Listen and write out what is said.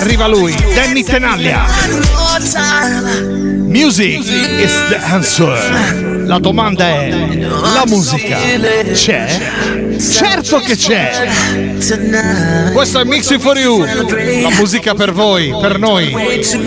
Arriva lui, Danny Tenaglia. Music is the answer. La domanda è: la musica c'è? Certo che c'è. Questo è Mixing for You. La musica per voi, per noi.